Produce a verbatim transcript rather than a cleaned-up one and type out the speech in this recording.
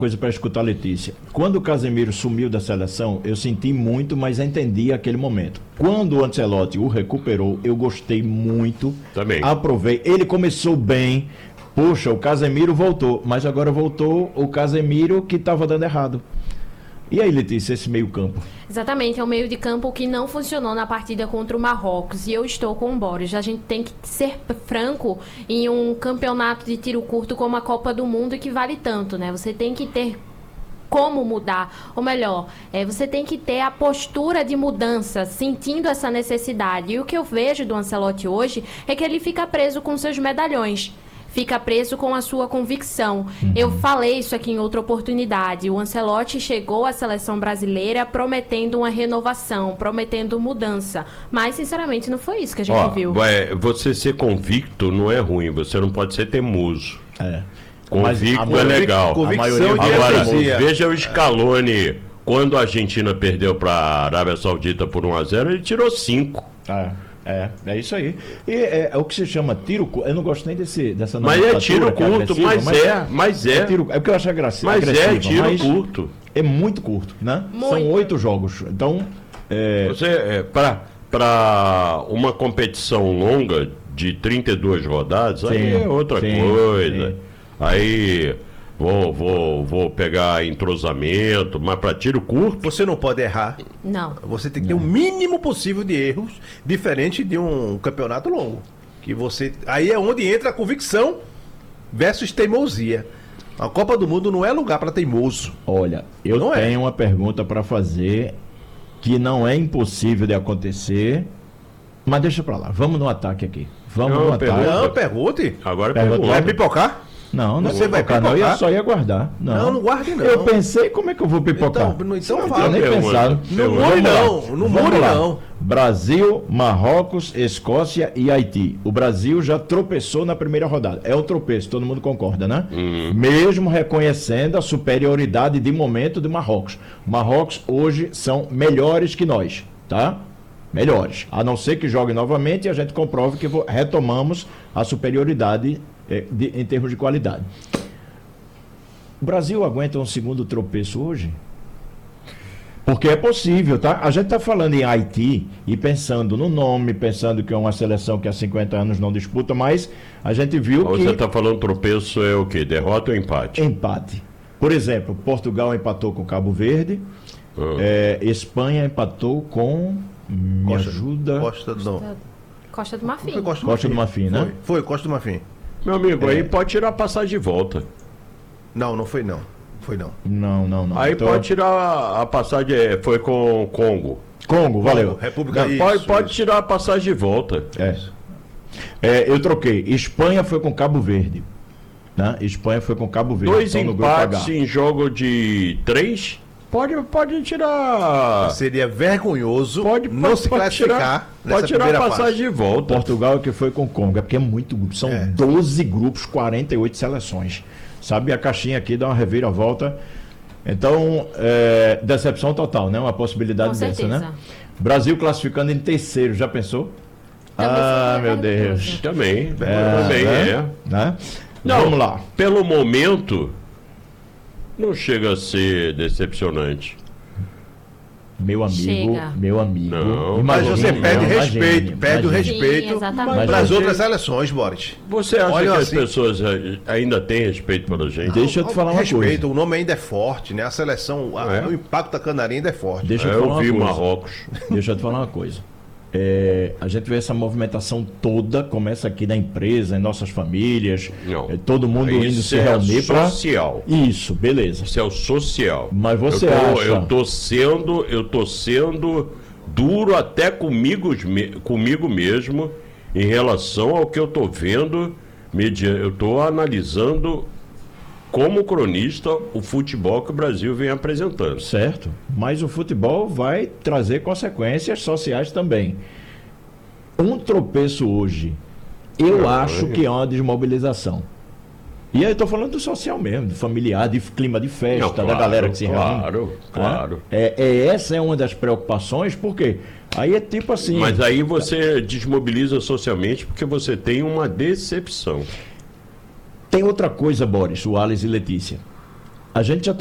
Coisa para escutar, Letícia. Quando o Casemiro sumiu da seleção, eu senti muito, mas entendi aquele momento. Quando o Ancelotti o recuperou, eu gostei muito. Também. Aprovei. Ele começou bem. Poxa, o Casemiro voltou. Mas agora voltou o Casemiro que estava dando errado. E aí, Letícia, esse meio campo? Exatamente, é um meio de campo que não funcionou na partida contra o Marrocos. E eu estou com o Boris. A gente tem que ser franco em um campeonato de tiro curto como a Copa do Mundo, que vale tanto, né? Você tem que ter como mudar. Ou melhor, é, você tem que ter a postura de mudança, sentindo essa necessidade. E o que eu vejo do Ancelotti hoje é que ele fica preso com seus medalhões. Fica preso com a sua convicção. Uhum. Eu falei isso aqui em outra oportunidade. O Ancelotti chegou à seleção brasileira prometendo uma renovação, prometendo mudança. Mas, sinceramente, não foi isso que a gente Ó, viu. É, você ser convicto não é ruim, você não pode ser teimoso. É. Convicto é legal. Convicção de Agora, veja o Scaloni, quando a Argentina perdeu para a Arábia Saudita por um a zero, ele tirou cinco. É. É, é isso aí. E é, é o que se chama tiro curto. Eu não gosto nem desse, dessa Mas é tiro curto, é mas, mas é, mas é. É, tiro, é porque eu acho agressivo. Mas é tiro curto. É muito curto, né? Muito. São oito jogos. Então, é... Você, é, para uma competição longa de trinta e duas rodadas, sim, aí é outra sim, coisa. Sim. Aí vou, vou, vou pegar entrosamento, mas para tiro curto... Você não pode errar. Não. Você tem que ter o mínimo possível de erros, diferente de um campeonato longo. Que você... Aí é onde entra a convicção versus teimosia. A Copa do Mundo não é lugar para teimoso. Olha, eu não tenho é. uma pergunta para fazer que não é impossível de acontecer, mas deixa para lá. Vamos no ataque aqui. Vamos não, no ataque. Não, pergunte. Agora pergunta. Vai pipocar? Não, não você vai pipocar, não. Eu só ia guardar. Não, não, não guarde não. Eu pensei, como é que eu vou pipocar? Então, então não fala. tinha nem pensado. Não more não, não more não. Brasil, Marrocos, Escócia e Haiti. O Brasil já tropeçou na primeira rodada. É um tropeço, todo mundo concorda, né? Hum. Mesmo reconhecendo a superioridade de momento do Marrocos. Marrocos hoje são melhores que nós, tá? Melhores. A não ser que jogue novamente e a gente comprove que retomamos a superioridade é, de, em termos de qualidade. O Brasil aguenta um segundo tropeço hoje? Porque é possível, tá? A gente está falando em Haiti e pensando no nome, pensando que é uma seleção que há cinquenta anos não disputa, mas a gente viu Você que... Você está falando tropeço é o quê? Derrota ou empate? Empate. Por exemplo, Portugal empatou com Cabo Verde, ah. é, Espanha empatou com... Me Costa, ajuda... Costa do... Costa do Marfim. Foi Costa do Costa Marfim, do Marfim, né? Foi, foi Costa do Marfim. Meu amigo, É. aí pode tirar a passagem de volta. Não, não foi não. Foi não. Não, não, não. Aí Então- pode tirar a passagem, é, foi com Congo. Congo, valeu. República... Não, Isso, pode pode isso. tirar a passagem de volta. É. É, eu troquei. Espanha foi com Cabo Verde. Né? Espanha foi com Cabo Verde. Dois então, no grupo empates H. em jogo de três, pode, pode tirar... Seria vergonhoso Pode, não pode, se pode classificar tirar, nessa pode tirar a primeira passagem fase. de volta. Portugal é que foi com Congo. É porque é muito grupo. São É. doze grupos, quarenta e oito seleções. Sabe, a caixinha aqui dá uma reviravolta. Então, é, decepção total, né? Uma possibilidade Com dessa, certeza. né? Brasil classificando em terceiro, já pensou? Também ah, seria meu vergonhoso. Deus. Também, É, também né? é. Né? Não, Vamos lá. Pelo momento, não chega a ser decepcionante. Meu amigo, Chega. meu amigo. Não, Mas imagine, você perde não, respeito, imagine, perde o imagine. respeito Sim, exatamente. para as Mas outras você- seleções, Boris. Você acha Olha que assim- as pessoas eh, ainda têm respeito pela gente? Deixa eu te falar uma respeito, coisa. o nome ainda é forte, né? A seleção, a- É. o impacto da Canarinha ainda é forte. Deixa eu, É, te falar eu uma vi coisa. Marrocos. Deixa eu te falar uma coisa. É, a gente vê essa movimentação toda, começa aqui na empresa, em nossas famílias, Não. é, todo mundo indo Isso se é reunir para. social. Isso, beleza. Isso é o social. Mas você eu tô, acha- Eu tô sendo, eu tô sendo duro até comigo, me- comigo mesmo em relação ao que eu tô vendo. media- Eu tô analisando como cronista o futebol que o Brasil vem apresentando. Certo. Mas o futebol vai trazer consequências sociais também. Um tropeço hoje, eu Não, acho é. que é uma desmobilização. E aí eu tô falando do social mesmo, do familiar, de clima de festa, Não, da claro, galera que se reúne. claro, claro. É, é, essa é uma das preocupações, porque aí é tipo assim... Mas aí você desmobiliza socialmente porque você tem uma decepção. Tem outra coisa, Boris, o Alex e Letícia. A gente já